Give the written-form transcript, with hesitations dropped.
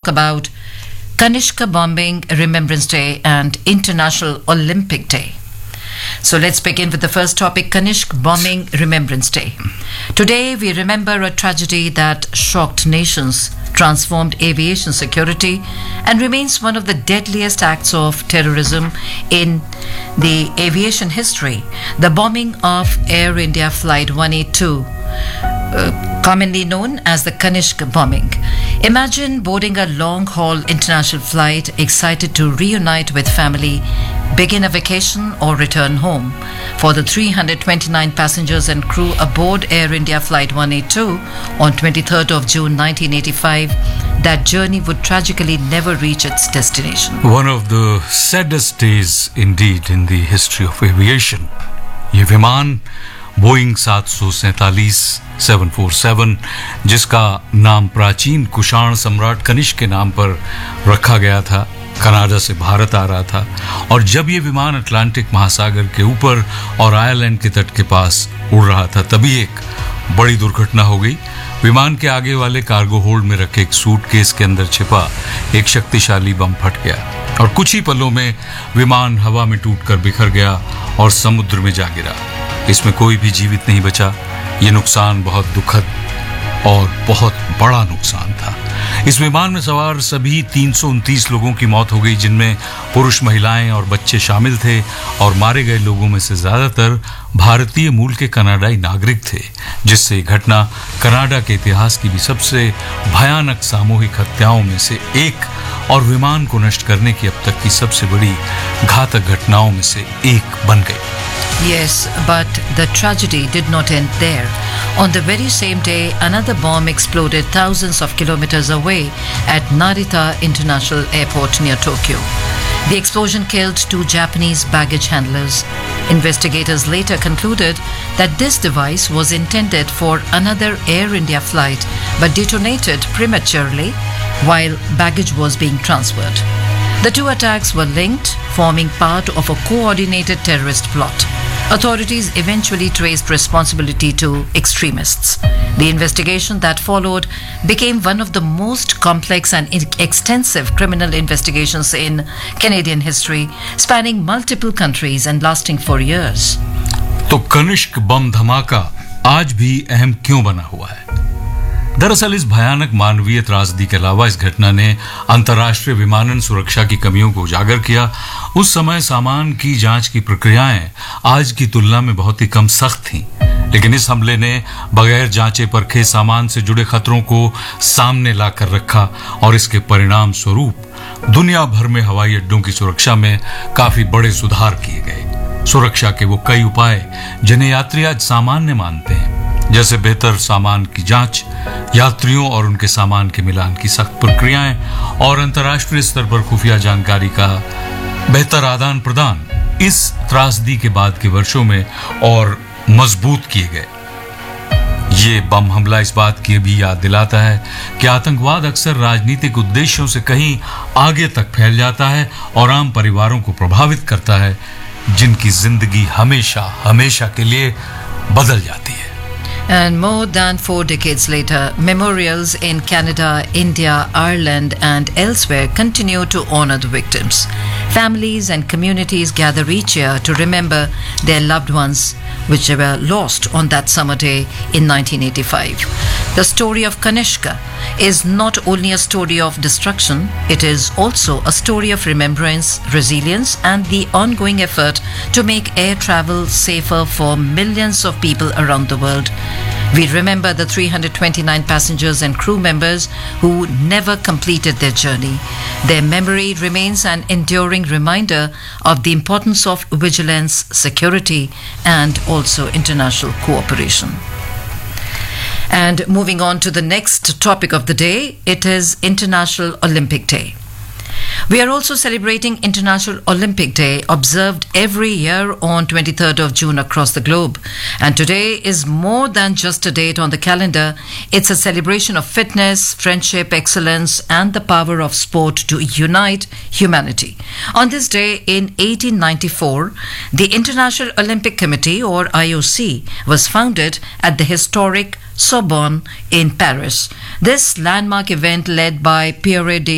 about Kanishka Bombing Remembrance Day and International Olympic Day. So let's begin with the first topic, Kanishk Bombing Remembrance Day. Today we remember a tragedy that shocked nations, transformed aviation security, and remains one of the deadliest acts of terrorism in the aviation history. The bombing of Air India Flight 182, commonly known as the Kanishk bombing. Imagine boarding a long-haul international flight, excited to reunite with family, begin a vacation or return home. For the 329 passengers and crew aboard Air India Flight 182 on 23rd of June 1985, that journey would tragically never reach its destination. One of the saddest days indeed in the history of aviation. ये विमान Boeing 747 जिसका नाम प्राचीन कुषाण सम्राट कनिष्क के नाम पर रखा गया था, कनाडा से भारत आ रहा था। और जब ये विमान अटलांटिक महासागर के ऊपर और आयरलैंड के तट के पास उड़ रहा था, तभी एक बड़ी दुर्घटना हो गई। विमान के आगे वाले कार्गो होल्ड में रखे एक सूटकेस के अंदर छिपा एक शक्तिशाली बम फट गया और कुछ ही पलों में विमान हवा में टूटकर बिखर गया और समुद्र में जा गिरा। इसमें कोई भी जीवित नहीं बचा। ये नुकसान बहुत दुखद और बहुत बड़ा नुकसान था। इस विमान में सवार सभी 329 लोगों की मौत हो गई, जिनमें पुरुष, महिलाएं और बच्चे शामिल थे, और मारे गए लोगों में से ज्यादातर भारतीय मूल के कनाडाई नागरिक थे, जिससे ये घटना कनाडा के इतिहास की भी सबसे भयानक सामूहिक हत्याओं में से एक और विमान को नष्ट करने की अब तक की सबसे बड़ी घातक घटनाओं में से एक बन गई। Yes, but the tragedy did not end there. On the very same day, another bomb exploded thousands of kilometers away at Narita International Airport near Tokyo. The explosion killed 2 Japanese baggage handlers. Investigators later concluded that this device was intended for another Air India flight but detonated prematurely while baggage was being transferred. The 2 attacks were linked, forming part of a coordinated terrorist plot. Authorities eventually traced responsibility to extremists. The investigation that followed became one of the most complex and extensive criminal investigations in Canadian history, spanning multiple countries and lasting for years. तो कनिष्क बम धमाका आज भी अहम क्यों बना हुआ है? दरअसल इस भयानक मानवीय त्रासदी के अलावा इस घटना ने अंतर्राष्ट्रीय विमानन सुरक्षा की कमियों को उजागर किया। उस समय सामान की जांच की प्रक्रियाएं आज की तुलना में बहुत ही कम सख्त थीं, लेकिन इस हमले ने बगैर जांचे परखे सामान से जुड़े खतरों को सामने लाकर रखा और इसके परिणाम स्वरूप दुनिया भर में हवाई अड्डों की सुरक्षा में काफी बड़े सुधार किए गए। सुरक्षा के वो कई उपाय जिन्हें यात्री आज सामान्य मानते हैं, जैसे बेहतर सामान की जांच, यात्रियों और उनके सामान के मिलान की सख्त प्रक्रियाएं और अंतर्राष्ट्रीय स्तर पर खुफिया जानकारी का बेहतर आदान प्रदान इस त्रासदी के बाद के वर्षों में और मजबूत किए गए। ये बम हमला इस बात की भी याद दिलाता है कि आतंकवाद अक्सर राजनीतिक उद्देश्यों से कहीं आगे तक फैल जाता है और आम परिवारों को प्रभावित करता है, जिनकी जिंदगी हमेशा हमेशा के लिए बदल जाती है। And more than 4 decades later, memorials in Canada, India, Ireland and elsewhere continue to honor the victims. Families and communities gather each year to remember their loved ones which were lost on that summer day in 1985. The story of Kanishka is not only a story of destruction, it is also a story of remembrance, resilience and the ongoing effort to make air travel safer for millions of people around the world. We remember the 329 passengers and crew members who never completed their journey. Their memory remains an enduring reminder of the importance of vigilance, security, and also international cooperation. And moving on to the next topic of the day, it is International Olympic Day. We are also celebrating International Olympic Day, observed every year on 23rd of June across the globe. And today is more than just a date on the calendar. It's a celebration of fitness, friendship, excellence, and the power of sport to unite humanity. On this day in 1894, the International Olympic Committee, or IOC, was founded at the historic Sorbonne in Paris. This landmark event, led by Pierre de